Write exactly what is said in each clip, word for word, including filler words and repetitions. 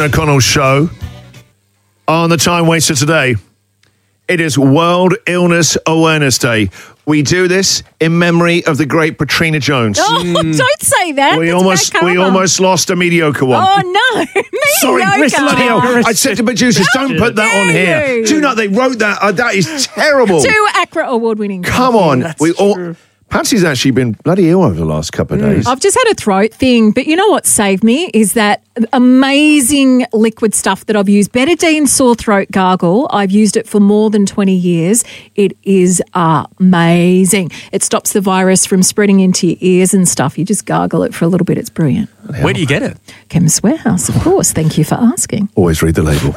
Christian O'Connell Show. On the Time Waster today, it is World Illness Awareness Day. We do this in memory of the great Patrina Jones. Oh, mm. Don't say that. We That's almost we almost lost a mediocre one. Oh, no. Sorry, bloody hell. I said to producers, How don't put that on here. you? Do you know, they wrote that. Uh, that is terrible. Two ACRA award-winning. Come on. That's we all. true. Patsy's actually been bloody ill over the last couple of days. I've just had a throat thing, but you know what saved me is that amazing liquid stuff that I've used, Betadine Sore Throat Gargle. I've used it for more than twenty years. It is amazing. It stops the virus from spreading into your ears and stuff. You just gargle it for a little bit. It's brilliant. Where do you get it? Chemist Warehouse, of course. Thank you for asking. Always read the label.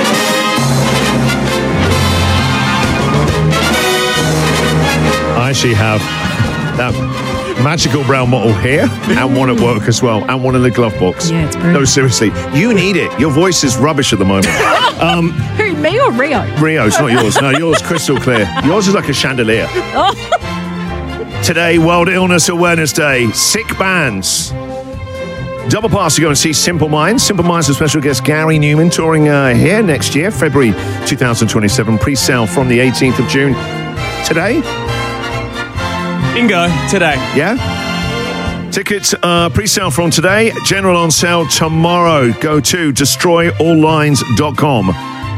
I actually have that magical brown bottle here and one at work as well, and one in the glove box. Yeah, it's brilliant. No, seriously, you need it. Your voice is rubbish at the moment. Um, Who, me or Rio? Rio's not yours. No, yours crystal clear. Yours is like a chandelier. Today, World Illness Awareness Day. Sick bands. Double pass to go and see Simple Minds. Simple Minds with special guest Gary Newman touring uh, here next year, February twenty twenty-seven. Pre-sale from the eighteenth of June. Today? Bingo, today. Yeah? Tickets uh, pre-sale from today. General on sale tomorrow. Go to destroy all lines dot com.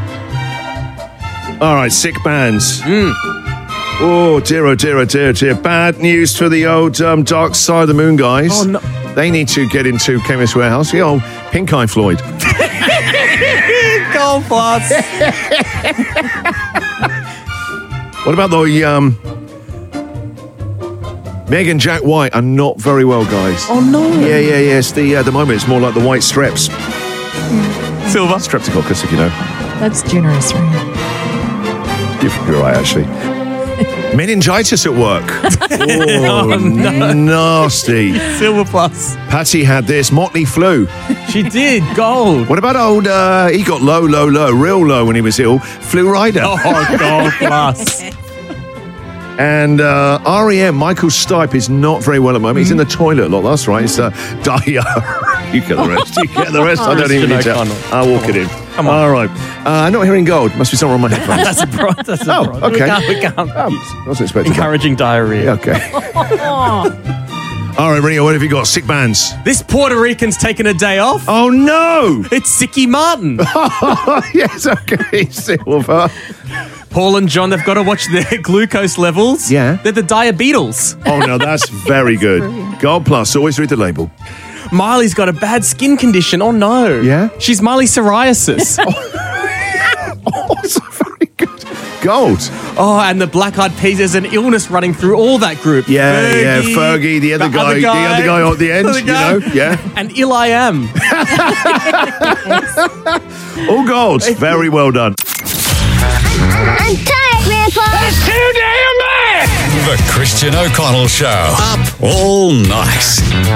All right, sick bands. Mm. Oh, dear, oh, dear, oh, dear, oh, dear. Bad news for the old um, Dark Side of the Moon guys. Oh, no. They need to get into Chemist Warehouse. The old Pink Eye Floyd. Gold plus. What about the... Um, Meg and Jack White are not very well, guys. Oh, no. Yeah, yeah, yeah. It's the, uh, the moment, it's more like the white streps. Silver. Streptococcus, if you know. That's generous, Rio. You're, you're right, actually. Meningitis at work. Oh, Oh, no. nasty. Silver plus. Patty had this. Motley flu. She did. Gold. What about old, uh, he got low, low, low, real low when he was ill. Flu Rider. Oh, gold plus. And uh, R E M, Michael Stipe, is not very well at the moment. He's in the toilet a lot, that's right. It's uh, diarrhea. You get the rest. You get the rest. I don't even need to. I'll walk it in. Come on. All right. Uh, not hearing gold. Must be somewhere on my headphones. That's a pro. That's a Oh, pro. okay. We can't. We can't. Oh, I wasn't expecting that. Encouraging diarrhea. Okay. All right, Rio, what have you got? Sick bands. This Puerto Rican's taking a day off. Oh, no. It's Sicky Martin. Yes, okay. Silver. Paul and John, they've got to watch their glucose levels. Yeah. They're the diabetes. Oh, no, that's very good. Gold plus. Always read the label. Miley's got a bad skin condition. Oh, no. Yeah? She's Miley psoriasis. Oh, so very good. Gold. Oh, and the Black Eyed Peas, there's an illness running through all that group. Yeah, Fergie, yeah. Fergie, the other, the guy, other guy, the other guy at the end, other you guy. know? Yeah. And Ill I Am. All gold. Very well done. I'm tired, Grandpa. That's too damn bad! The Christian O'Connell Show. Up all night.